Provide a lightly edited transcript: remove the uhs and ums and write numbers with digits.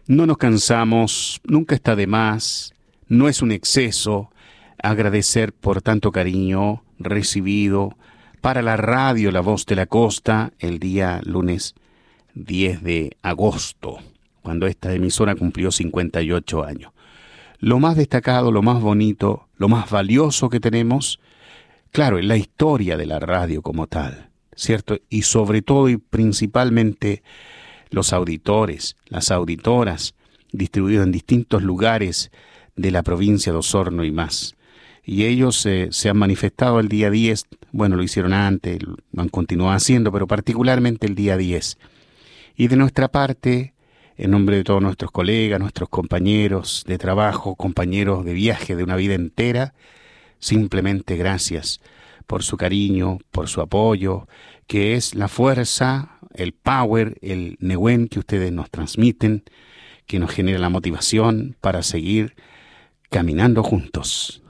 No nos cansamos, nunca está de más, no es un exceso agradecer por tanto cariño recibido para la radio La Voz de la Costa el día lunes 10 de agosto, cuando esta emisora cumplió 58 años. Lo más destacado, lo más bonito, lo más valioso que tenemos, claro, es la historia de la radio como tal, ¿cierto? Y sobre todo y principalmente los auditores, las auditoras, distribuidos en distintos lugares de la provincia de Osorno y más. Y ellos se han manifestado el día 10, bueno, lo hicieron antes, lo han continuado haciendo, pero particularmente el día 10. Y de nuestra parte, en nombre de todos nuestros colegas, nuestros compañeros de trabajo, compañeros de viaje de una vida entera, simplemente gracias por su cariño, por su apoyo, que es la fuerza, el power, el Nehuen que ustedes nos transmiten, que nos genera la motivación para seguir caminando juntos.